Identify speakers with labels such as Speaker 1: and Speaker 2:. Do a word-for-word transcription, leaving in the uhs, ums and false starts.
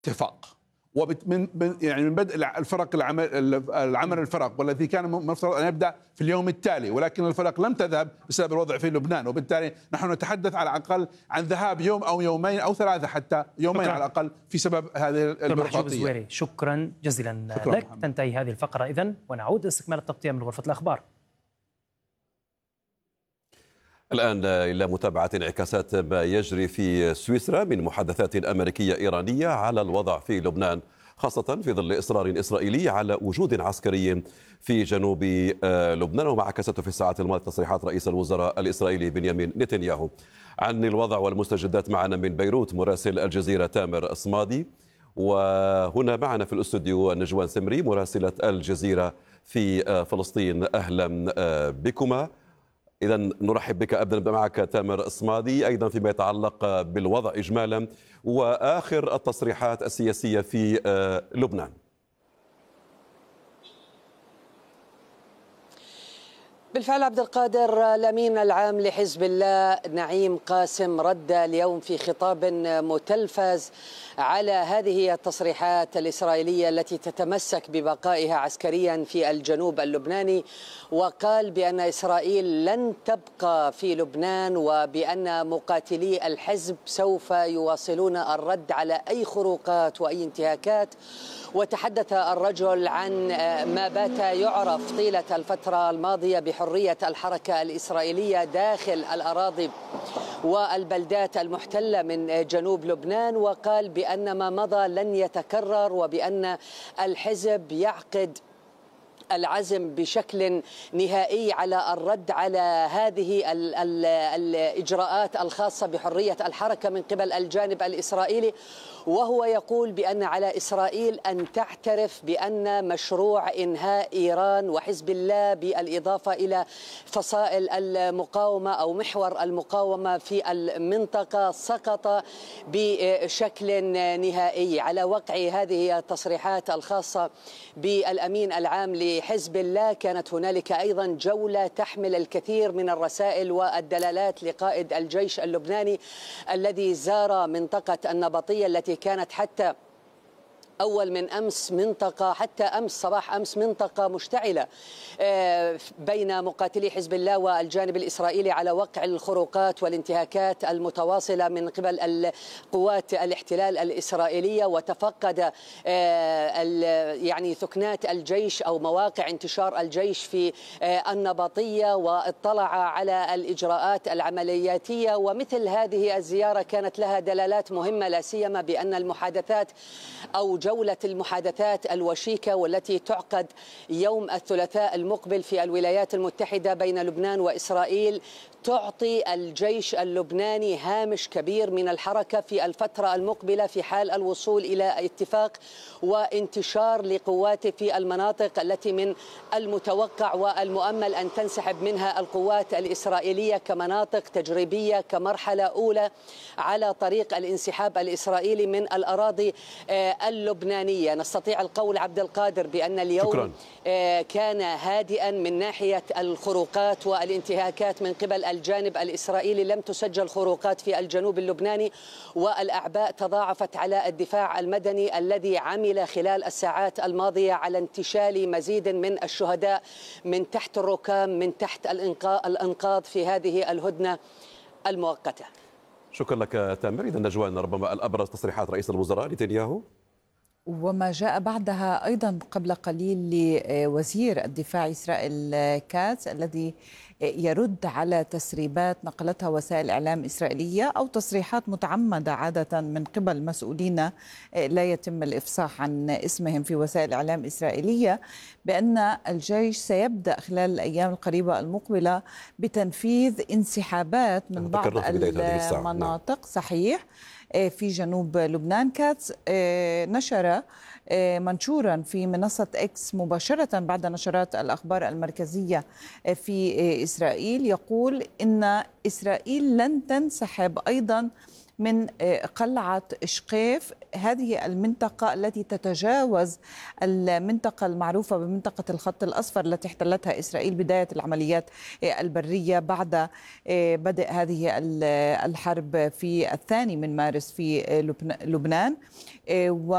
Speaker 1: اتفاق ومن يعني من بدء الفرق العمل العمل الفرق والذي كان مفترض ان يبدا في اليوم التالي، ولكن الفرق لم تذهب بسبب الوضع في لبنان، وبالتالي نحن نتحدث على الاقل عن ذهاب يوم او يومين او ثلاثه حتى يومين
Speaker 2: شكرا.
Speaker 1: على الاقل في سبب هذه البيروقراطيه.
Speaker 2: شكرا جزيلا
Speaker 1: شكرا
Speaker 2: لك. محمد. تنتهي هذه الفقره اذن ونعود لاستكمال التغطيه من غرفه الاخبار.
Speaker 3: الآن إلى متابعة انعكاسات ما يجري في سويسرا من محادثات أمريكية إيرانية على الوضع في لبنان، خاصة في ظل إصرار إسرائيلي على وجود عسكري في جنوب لبنان. وما عكسته في الساعات الماضية تصريحات رئيس الوزراء الإسرائيلي بنيامين نتنياهو عن الوضع والمستجدات. معنا من بيروت مراسل الجزيرة تامر الصمادي، وهنا معنا في الاستوديو نجوان سمري مراسلة الجزيرة في فلسطين. أهلا بكما. إذا نرحب بك. أبدأ معك تامر الصمادي أيضا فيما يتعلق بالوضع إجمالا وآخر التصريحات السياسية في لبنان.
Speaker 4: بالفعل عبد القادر، الأمين العام لحزب الله نعيم قاسم رد اليوم في خطاب متلفز على هذه التصريحات الإسرائيلية التي تتمسك ببقائها عسكريا في الجنوب اللبناني، وقال بأن إسرائيل لن تبقى في لبنان وبأن مقاتلي الحزب سوف يواصلون الرد على أي خروقات وأي انتهاكات. وتحدث الرجل عن ما بات يعرف طيلة الفترة الماضية بحرية الحركة الإسرائيلية داخل الأراضي والبلدات المحتلة من جنوب لبنان، وقال بأن ما مضى لن يتكرر وبأن الحزب يعقد العزم بشكل نهائي على الرد على هذه ال ال الإجراءات الخاصة بحرية الحركة من قبل الجانب الإسرائيلي. وهو يقول بأن على إسرائيل أن تعترف بأن مشروع إنهاء إيران وحزب الله بالإضافة إلى فصائل المقاومة أو محور المقاومة في المنطقة سقط بشكل نهائي. على وقع هذه التصريحات الخاصة بالأمين العام لحزب الله كانت هنالك أيضا جولة تحمل الكثير من الرسائل والدلالات لقائد الجيش اللبناني الذي زار منطقة النبطية التي كانت حتى أول من أمس منطقة حتى أمس صباح أمس منطقة مشتعلة بين مقاتلي حزب الله والجانب الإسرائيلي على وقع الخروقات والانتهاكات المتواصلة من قبل قوات الاحتلال الإسرائيلية. وتفقد يعني ثكنات الجيش أو مواقع انتشار الجيش في النبطية واطلع على الإجراءات العملياتية. ومثل هذه الزيارة كانت لها دلالات مهمة، لا سيما بأن المحادثات أو جولة المحادثات الوشيكة والتي تعقد يوم الثلاثاء المقبل في الولايات المتحدة بين لبنان وإسرائيل تعطي الجيش اللبناني هامش كبير من الحركة في الفترة المقبلة في حال الوصول إلى اتفاق وانتشار لقواته في المناطق التي من المتوقع والمؤمل أن تنسحب منها القوات الإسرائيلية كمناطق تجريبية كمرحلة أولى على طريق الانسحاب الإسرائيلي من الأراضي اللبنانية. نستطيع القول عبد القادر بأن اليوم شكرا. كان هادئا من ناحية الخروقات والانتهاكات من قبل الجانب الإسرائيلي. لم تسجل خروقات في الجنوب اللبناني، والأعباء تضاعفت على الدفاع المدني الذي عمل خلال الساعات الماضية على انتشال مزيد من الشهداء من تحت الركام من تحت الأنقاض في هذه الهدنة المؤقتة.
Speaker 3: شكرا لك تامر. إذا نجوان، ربما الأبرز تصريحات رئيس الوزراء نتنياهو
Speaker 5: وما جاء بعدها أيضا قبل قليل لوزير الدفاع إسرائيل كاتس الذي يرد على تسريبات نقلتها وسائل إعلام إسرائيلية أو تصريحات متعمدة عادة من قبل مسؤولين لا يتم الإفصاح عن اسمهم في وسائل إعلام إسرائيلية، بأن الجيش سيبدأ خلال الأيام القريبة المقبلة بتنفيذ انسحابات من بعض المناطق. صحيح، في جنوب لبنان. كاتس نشر منشورا في منصة إكس مباشرة بعد نشرات الأخبار المركزية في إسرائيل يقول إن إسرائيل لن تنسحب أيضا من قلعة شقيف، هذه المنطقة التي تتجاوز المنطقة المعروفة بمنطقة الخط الأصفر التي احتلتها إسرائيل بداية العمليات البرية بعد بدء هذه الحرب في الثاني من مارس في لبنان.